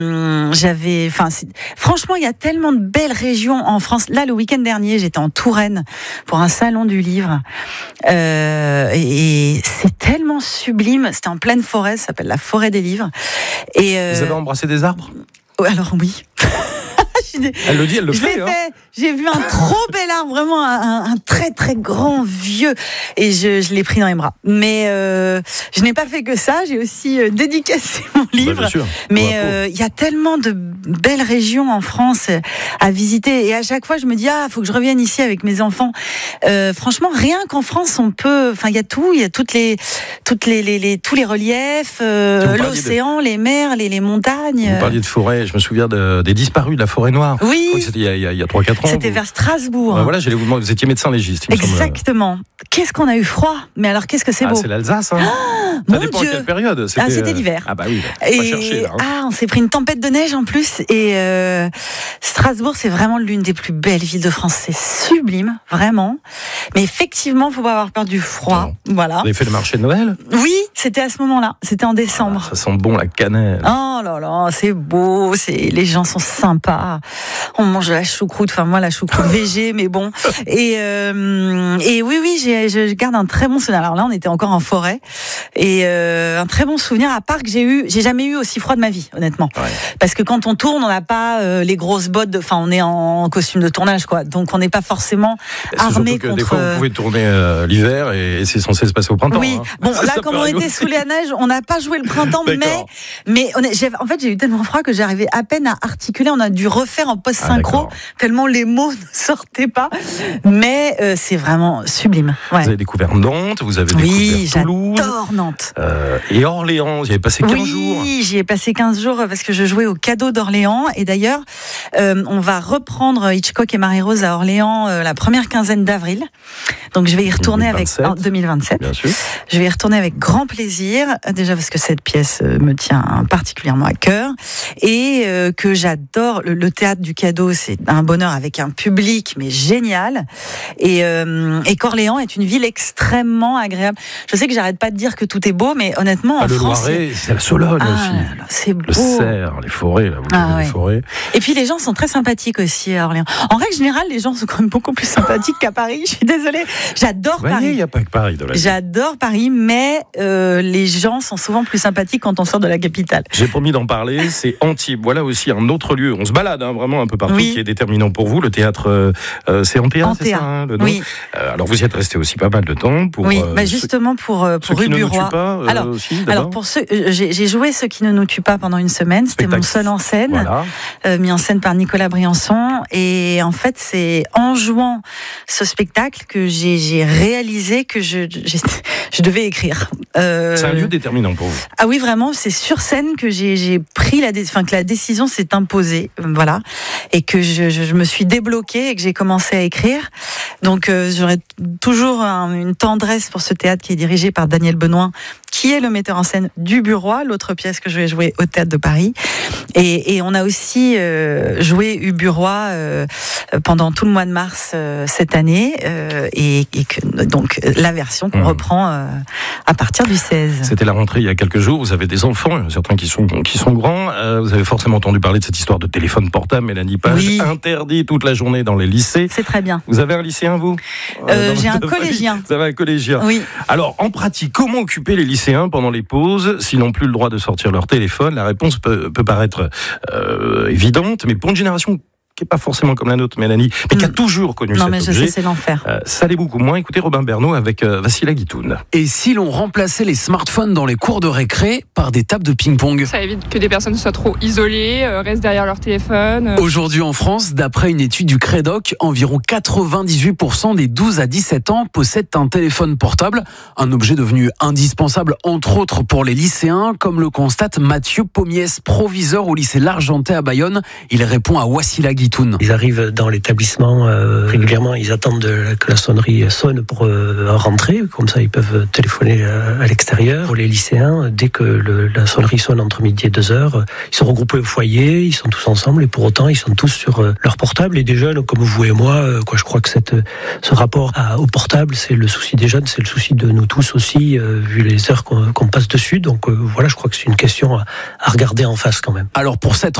Franchement, il y a tellement de belles régions en France. Là, le week-end dernier, j'étais en Touraine pour un salon du livre. Et c'est tellement sublime. C'était en pleine forêt, ça s'appelle la forêt des livres. Et Vous avez embrassé des arbres ? alors oui. Elle le dit, elle le fait. J'ai vu un trop bel arbre, vraiment un très très grand vieux, et je l'ai pris dans les bras. Mais je n'ai pas fait que ça, j'ai aussi dédicacé mon livre. Bien sûr. Mais il y a tellement de belles régions en France à visiter, et à chaque fois je me dis faut que je revienne ici avec mes enfants. Franchement, rien qu'en France on peut, il y a tout, il y a tous les reliefs, l'océan, les mers, les montagnes. Vous parliez de forêt, je me souviens des disparus de la forêt noire. Oui. C'était il y a 3-4 ans. C'était vers Strasbourg. Voilà, j'allais vous demander, vous étiez médecin légiste, il me semble. Exactement. Qu'est-ce qu'on a eu froid, mais alors qu'est-ce que c'est beau. C'est l'Alsace, hein. Mon Ça dépend Dieu. À quelle période. C'était l'hiver. Ah bah oui, pas chercher, là, hein. On s'est pris une tempête de neige en plus, et Strasbourg, c'est vraiment l'une des plus belles villes de France. C'est sublime, vraiment. Mais effectivement, il ne faut pas avoir peur du froid. Non. Voilà. Vous avez fait le marché de Noël ? Oui, c'était à ce moment-là. C'était en décembre. Ça sent bon la cannelle. Oh là là, c'est beau, les gens sont sympas. On mange de la choucroute, moi la choucroute végé, mais bon. Et oui, je garde un très bon souvenir. Alors là, on était encore en forêt, et un très bon souvenir. À part que j'ai jamais eu aussi froid de ma vie, honnêtement. Ouais. Parce que quand on tourne, on n'a pas les grosses bottes. On est en costume de tournage, quoi. Donc on n'est pas forcément armé contre. Des fois, vous pouvez tourner l'hiver, et c'est censé se passer au printemps. Oui. Hein. Bon, là, comme on était sous la neige, on n'a pas joué le printemps, mais en fait, j'ai eu tellement froid que j'arrivais à peine à articuler. On a dû refaire en post-synchro, tellement les mots ne sortaient pas. Mais c'est vraiment sublime. Ouais. Vous avez découvert Nantes, vous avez découvert Toulouse. J'adore Nantes. Et Orléans, vous y avez passé 15 jours. Oui, j'y ai passé 15 jours parce que je jouais au Cadeau d'Orléans. Et d'ailleurs, on va reprendre Hitchcock et Marie-Rose à Orléans la première quinzaine d'avril. Donc je vais y retourner en 2027. Bien sûr. Je vais y retourner avec grand plaisir, déjà parce que cette pièce me tient particulièrement à cœur, et que j'adore. Le théâtre du Cadeau, c'est un bonheur avec un public mais génial, et qu'Orléans est une ville extrêmement agréable. Je sais que j'arrête pas de dire que tout est beau, mais honnêtement en le France, Loiret, c'est la Sologne aussi. Là, c'est beau. Le Cerf, les forêts, là, vous avez les forêts. Et puis les gens sont très sympathiques aussi à Orléans. En règle générale, les gens sont quand même beaucoup plus sympathiques qu'à Paris. Je suis désolée. J'adore Paris. Il n'y a pas que Paris dans la vie. J'adore Paris, mais les gens sont souvent plus sympathiques quand on sort de la capitale. J'ai promis d'en parler, c'est Antibes. Voilà aussi un autre lieu. On se balade vraiment un peu partout, qui est déterminant pour vous. Le théâtre, c'est Antea, c'est ça, le nom. Oui. Alors vous y êtes resté aussi pas mal de temps pour. Oui, justement pour Rue Burois. Alors pour ceux, j'ai joué Ceux qui ne nous tuent pas pendant une semaine. C'était mon seul en scène, mis en scène par Nicolas Briançon. Et en fait, c'est en jouant ce spectacle que j'ai réalisé que je devais écrire. C'est un lieu déterminant pour vous. Ah oui, vraiment, c'est sur scène que j'ai pris que la décision s'est imposée, voilà, et que je me suis débloquée et que j'ai commencé à écrire. Donc j'aurais toujours une tendresse pour ce théâtre qui est dirigé par Daniel Benoît, qui est le metteur en scène du Burois, l'autre pièce que je vais jouer au Théâtre de Paris. Et on a aussi joué U Burois pendant tout le mois de mars cette année, donc la version qu'on reprend à partir du 16. C'était la rentrée il y a quelques jours. Vous avez des enfants, certains qui sont grands. Vous avez forcément entendu parler de cette histoire de téléphone portable, Mélanie Page, interdit toute la journée dans les lycées. C'est très bien. Vous avez un lycéen, vous ? J'ai un collégien. Vous avez un collégien. Oui. Alors, en pratique, comment occuper les lycéens pendant les pauses s'ils n'ont plus le droit de sortir leur téléphone ? La réponse peut paraître évidente, mais pour une génération qui n'est pas forcément comme la nôtre, Mélanie, mais qui a toujours connu cet objet. Non, mais je sais, c'est l'enfer. Ça l'est beaucoup moins. Écoutez Robin Bernot avec Vassila Guitoun. Et si l'on remplaçait les smartphones dans les cours de récré par des tables de ping-pong ? Ça évite que des personnes soient trop isolées, restent derrière leur téléphone. Aujourd'hui en France, d'après une étude du Crédoc, environ 98% des 12 à 17 ans possèdent un téléphone portable, un objet devenu indispensable entre autres pour les lycéens, comme le constate Mathieu Pommiès, proviseur au lycée L'Argentais à Bayonne. Il répond à Wassila Guitoun dit Toun. Ils arrivent dans l'établissement régulièrement, ils attendent que la sonnerie sonne pour rentrer, comme ça ils peuvent téléphoner à l'extérieur. Pour les lycéens, dès que la sonnerie sonne entre midi et 2h, ils sont regroupés au foyer, ils sont tous ensemble et pour autant ils sont tous sur leur portable. Et des jeunes comme vous et moi, je crois que ce rapport au portable, c'est le souci des jeunes, c'est le souci de nous tous aussi, vu les heures qu'on passe dessus. Donc voilà, je crois que c'est une question à regarder en face quand même. Alors pour cette